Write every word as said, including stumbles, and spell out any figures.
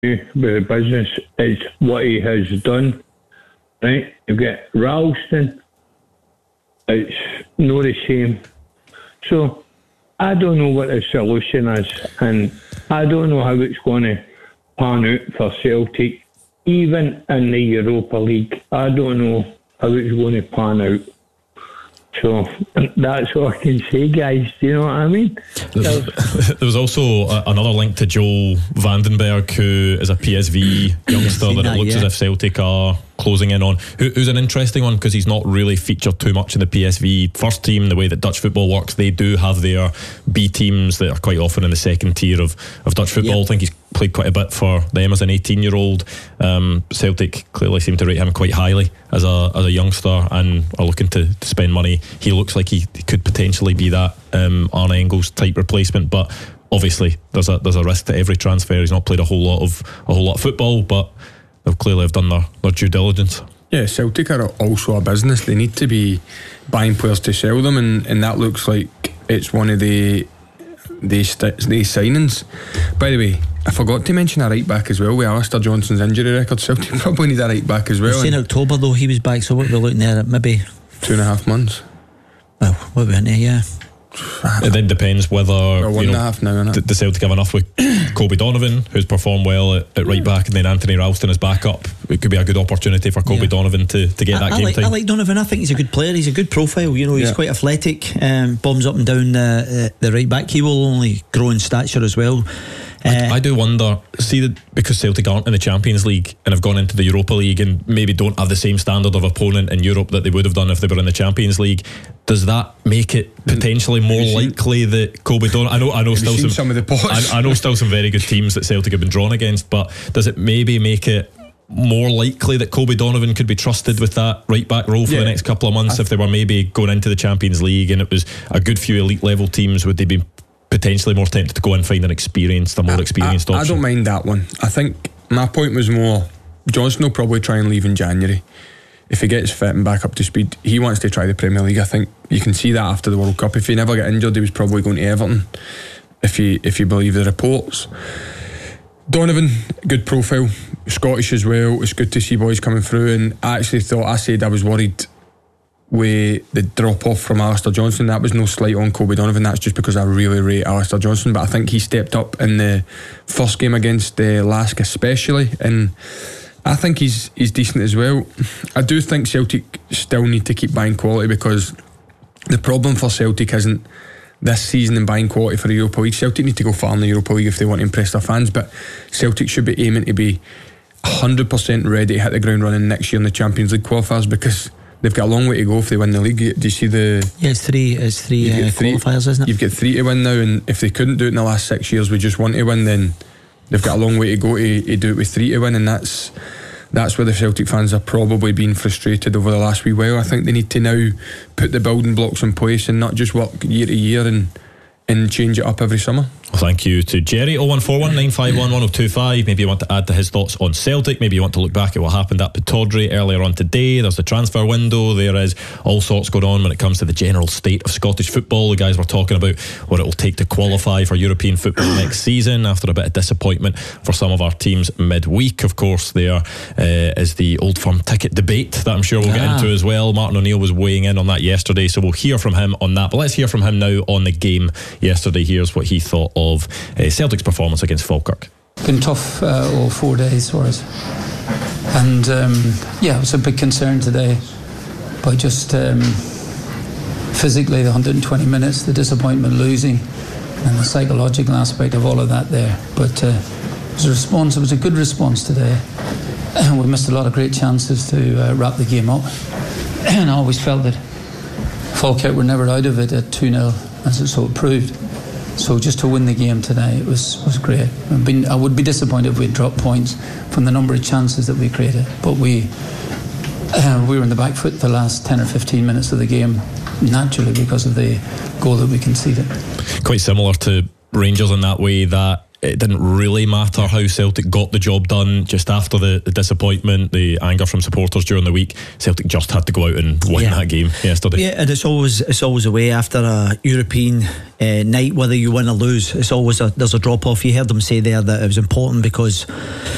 with the business is what he has done. Right? You get Ralston, it's not the same. So I don't know what the solution is, and I don't know how it's going to pan out for Celtic, even in the Europa League. I don't know how it's going to pan out. So that's all I can say, guys. Do you know what I mean? There, there was also a, another link to Joel Vandenberg, who is a P S V youngster that, that it looks yet. as if Celtic are closing in on, who, who's an interesting one because he's not really featured too much in the P S V first team. The way that Dutch football works, they do have their B teams that are quite often in the second tier of, of Dutch football. Yep. I think he's played quite a bit for them as an eighteen year old. um, Celtic clearly seem to rate him quite highly as a as a youngster and are looking to, to spend money. He looks like he, he could potentially be that um, Arne Engels type replacement, but obviously there's a there's a risk to every transfer. He's not played a whole lot of a whole lot of football, but they've clearly have done their, their due diligence. Yeah, Celtic are also a business. They need to be buying players to sell them, and, and that looks like it's one of the the, st- the signings. By the way, I forgot to mention a right back as well. With Alistair Johnson's injury record, Celtic probably need a right back as well. In October though he was back, so what we're looking at maybe two and a half months. Well, what we're in there, yeah. It then depends whether well, one you know, and a half now, innit? the Celtic have enough with Kobe Donovan, who's performed well at, at right back, and then Anthony Ralston as backup. It could be a good opportunity for Kobe yeah. Donovan to, to get I, that I game like, time. I like Donovan. I think he's a good player. He's a good profile. You know, he's yeah. quite athletic. Um, bombs up and down the, the right back. He will only grow in stature as well. I, uh, I do wonder, see that because Celtic aren't in the Champions League and have gone into the Europa League and maybe don't have the same standard of opponent in Europe that they would have done if they were in the Champions League, does that make it potentially more likely that Kobe Donovan, I know, I know still some, some of the pots? I, I know still some very good teams that Celtic have been drawn against, but does it maybe make it more likely that Kobe Donovan could be trusted with that right back role for yeah. the next couple of months? Th- if they were maybe going into the Champions League and it was a good few elite level teams, would they be potentially more tempted to go and find an experienced, a more I, experienced I, option? I don't mind that one. I think my point was more, Johnson will probably try and leave in January if he gets fit and back up to speed. He wants to try the Premier League. I think you can see that after the World Cup. If he never got injured, he was probably going to Everton, if you if you believe the reports. Donovan, good profile, Scottish as well. It's good to see boys coming through, and I actually thought, I said I was worried with the drop off from Alistair Johnson. That was no slight on Kobe Donovan, that's just because I really rate Alistair Johnson, but I think he stepped up in the first game against uh, Lask especially, and I think he's he's decent as well. I do think Celtic still need to keep buying quality, because the problem for Celtic isn't this season and buying quality for the Europa League. Celtic need to go far in the Europa League if they want to impress their fans, but Celtic should be aiming to be one hundred percent ready to hit the ground running next year in the Champions League qualifiers, because they've got a long way to go if they win the league. Do you see the... Yeah, it's three, it's three, uh, three qualifiers, isn't it? You've got three to win now, and if they couldn't do it in the last six years with just one to win, then they've got a long way to go to, to do it with three to win, and that's that's where the Celtic fans are probably being frustrated over the last wee while. I think they need to now put the building blocks in place and not just work year to year and and change it up every summer. Well, thank you to Jerry. oh one four one nine five one one oh two five. Maybe you want to add to his thoughts on Celtic. Maybe you want to look back at what happened at Pittodrie earlier on today. There's the transfer window. There is all sorts going on when it comes to the general state of Scottish football. The guys were talking about what it will take to qualify for European football next season after a bit of disappointment for some of our teams midweek. Of course, there uh, is the Old Firm ticket debate that I'm sure we'll get ah. into as well. Martin O'Neill was weighing in on that yesterday, so we'll hear from him on that. But let's hear from him now on the game yesterday. Here's what he thought of uh, Celtic's performance against Falkirk. Been tough uh, all four days for us, and um, yeah, it was a big concern today. But just um, physically, the one hundred twenty minutes, the disappointment losing, and the psychological aspect of all of that there. But uh, it was a response. It was a good response today. We missed a lot of great chances to uh, wrap the game up, and I always felt that Falkirk were never out of it at two nil, as it so it proved. So just to win the game today, it was was great. I've been, I would be disappointed if we dropped points from the number of chances that we created, but we uh, we were in the back foot the last ten or fifteen minutes of the game, naturally, because of the goal that we conceded. Quite similar to Rangers in that way, that it didn't really matter how Celtic got the job done. Just after the, the disappointment, the anger from supporters during the week, Celtic just had to go out and win yeah. that game yesterday. Yeah, and it's always it's always a way after a European uh, night, whether you win or lose. It's always a, there's a drop off. You heard them say there that it was important because